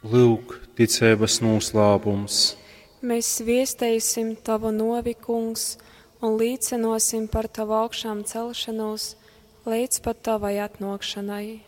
Lūk, ticības noslēpums. Mēs sviestēsim tavu novi, kungs, un līdzinosim par tavu augšām celšanos līdz pat tavai atnākšanai.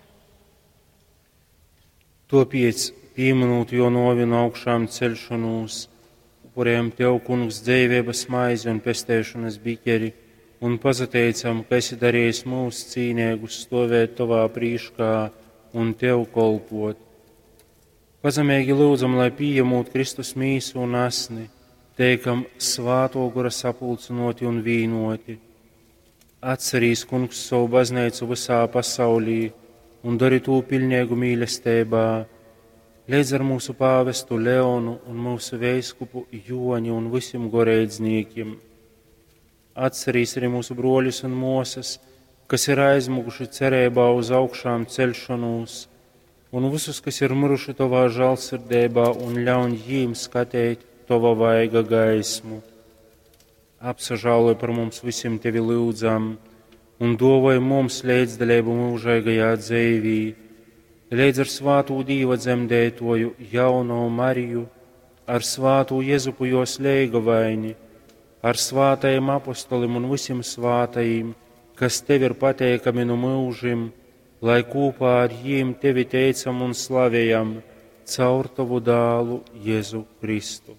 Topiec, pieminot jo novinu augšām celšanos, upurējam tev, kungs, dzīvības maizi un pestēšanas biķeri, un pazateicam, ka esi darījis mūs cīnīgus stāvēt tavā prīškā un tev kolpot. Pazemīgi lūdzam, lai pieņemot Kristus mīsu un asni, teikam svāto gora sapulcinoti un vīnoti. Atcerīs, kungs, savu baznīcu visā pasaulī un dari to pilnīgu mīlestībā, līdz ar mūsu pāvestu Leonu un mūsu veiskupu Joņu un visiem goreidzniekiem. Atcerīs arī mūsu broļus un mosas, kas ir aizmuguši cerībā uz augšām celšanos, un visus, kas ir miruši tavā žēlsirdībā, un ļauj viņiem skatīt tava vaiga gaismu. Apsažāloj par mums visiem tevi lūdzam, un dāvāj mums līdzdalību mūžīgajā dzīvī, līdz ar svāto Dieva dzemdētoju jauno Mariju, ar svāto Jēzupu jos leigavaini, ar svātajiem apostolim un visiem svātajiem, kas tev ir pateikami no mūžim, lai kopā ar jiem tevi teicam un slavējam caur tavu dālu Jēzu Kristu.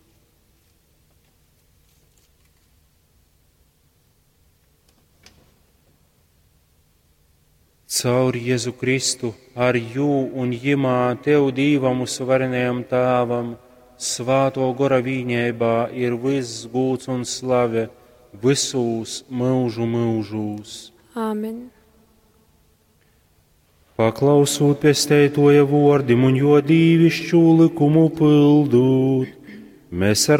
Caur Jēzu Kristu, ar jū un jimā tev Dīvam usvarenajam tāvam, svāto gora vīņēbā ir viss gūts un slave visos mūžu mūžūs. Āmen. Paklausot pestētoja vordim un jo dīvišķu likumu pildūt, mēs ar